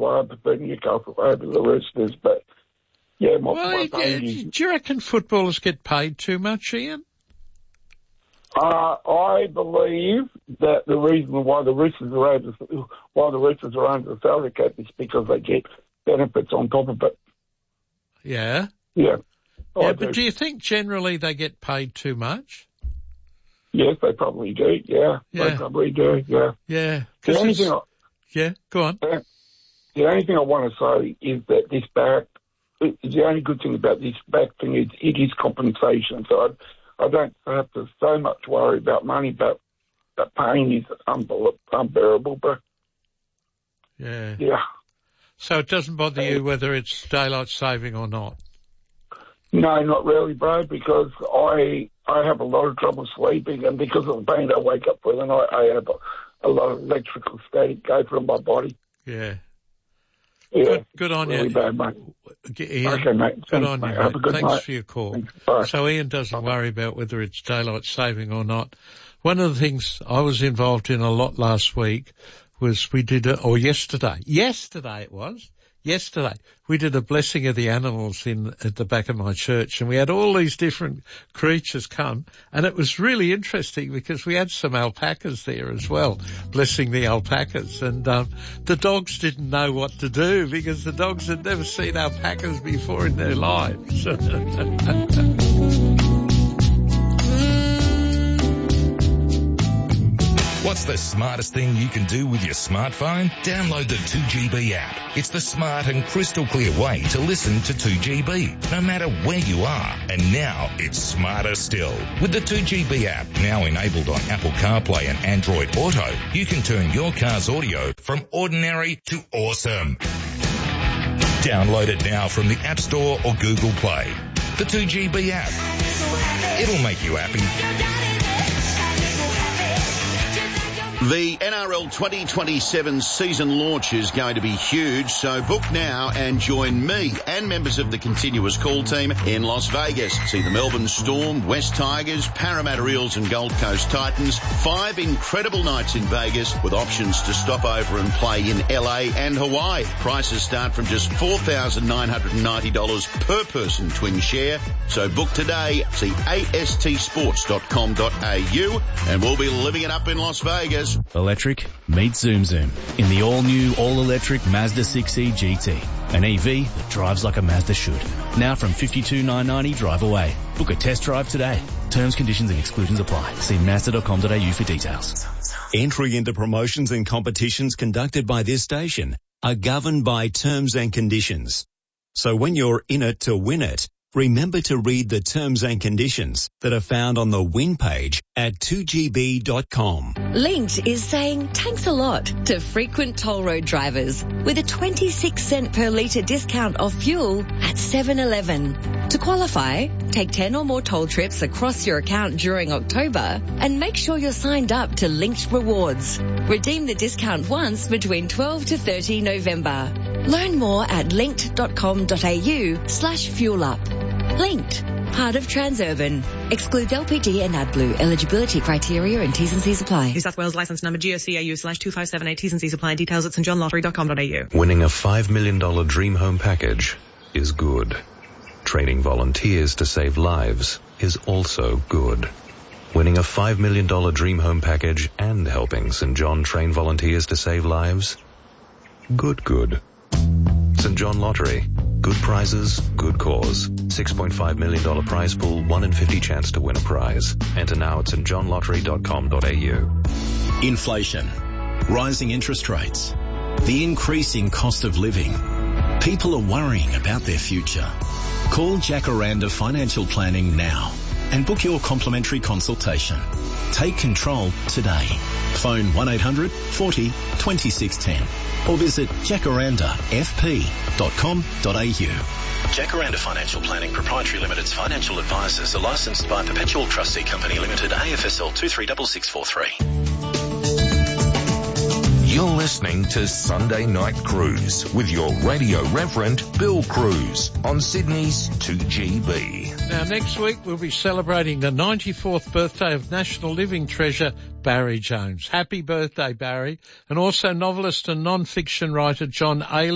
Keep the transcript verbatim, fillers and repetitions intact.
I prefer Newcastle over the Roosters, but yeah, my, well, my do, pain is... do you reckon footballers get paid too much, Ian? Uh, I believe that the reason why the Roosters are over, why the Roosters are under the salary cap is because they get benefits on top of it. Yeah? Yeah. Yeah, I but do. do you think generally they get paid too much? Yes, they probably do, yeah. Yeah. They probably do, yeah. Yeah. The only, thing I, yeah, go on. the only thing I want to say is that this back, the only good thing about this back thing is it is compensation, so I, I don't have to so much worry about money, but the pain is unbe- unbearable, but Yeah. yeah. So it doesn't bother you whether it's daylight saving or not? No, not really, bro, because I I have a lot of trouble sleeping, and because of the pain I wake up with, and I, I have a, a lot of electrical static go through my body. Yeah. Yeah. Good, good on really you. Bad, mate. Ian, okay, mate. good Thanks, on mate. you, Have mate. a good Thanks night. for your call. Thanks. Bye. So Ian doesn't Bye. worry about whether it's daylight saving or not. One of the things I was involved in a lot last week was we did a, or yesterday, yesterday it was, yesterday, we did a blessing of the animals in at the back of my church, and we had all these different creatures come, and it was really interesting because we had some alpacas there as well, blessing the alpacas, and um, the dogs didn't know what to do because the dogs had never seen alpacas before in their lives. What's the smartest thing you can do with your smartphone? Download the two G B app. It's the smart and crystal clear way to listen to two G B, no matter where you are. And now it's smarter still. With the two G B app, now enabled on Apple CarPlay and Android Auto, you can turn your car's audio from ordinary to awesome. Download it now from the App Store or Google Play. The two G B app. It'll make you happy. The N R L twenty twenty-seven season launch is going to be huge, so book now and join me and members of the continuous call team in Las Vegas. See the Melbourne Storm, West Tigers, Parramatta Eels and Gold Coast Titans. Five incredible nights in Vegas with options to stop over and play in L A and Hawaii. Prices start from just four thousand nine hundred ninety dollars per person twin share. So book today. See A S T sports dot com dot A U and we'll be living it up in Las Vegas. Electric meets Zoom Zoom in the all-new, all-electric Mazda six E G T. An E V that drives like a Mazda should. Now from fifty-two thousand nine hundred ninety dollars drive away. Book a test drive today. Terms, conditions and exclusions apply. See Mazda dot com dot A U for details. Entry into promotions and competitions conducted by this station are governed by terms and conditions. So when you're in it to win it, remember to read the terms and conditions that are found on the win page at two G B dot com. Linked is saying thanks a lot to frequent toll road drivers with a twenty-six cent per litre discount off fuel at seven eleven. To qualify, take ten or more toll trips across your account during October and make sure you're signed up to Linked Rewards. Redeem the discount once between twelve to thirty November. Learn more at linked dot com dot A U slash fuel up. Linked, part of Transurban. Excludes L P G and AdBlue. Eligibility criteria and T's and C's apply. New South Wales licence number G O C A U slash two five seven eight. T's and C's apply. Details at st john lottery dot com dot A U. Winning a five million dollars dream home package is good. Training volunteers to save lives is also good. Winning a five million dollars dream home package and helping Saint John train volunteers to save lives? Good, good. Saint John Lottery. Good prizes, good cause. six point five million dollars prize pool, one in fifty chance to win a prize. Enter now at st john lottery dot com dot A U. Inflation, rising interest rates, the increasing cost of living. People are worrying about their future. Call Jacaranda Financial Planning now and book your complimentary consultation. Take control today. Phone one eight hundred forty twenty-six ten or visit jacaranda f p dot com dot A U. Jacaranda Financial Planning Proprietary Limited's financial advisors are licensed by Perpetual Trustee Company Limited, A F S L two three six six four three. You're listening to Sunday Night Cruise with your radio reverend, Bill Cruz, on Sydney's two G B. Now, next week we'll be celebrating the ninety-fourth birthday of national living treasure, Barry Jones. Happy birthday, Barry. And also novelist and non-fiction writer John Ayling.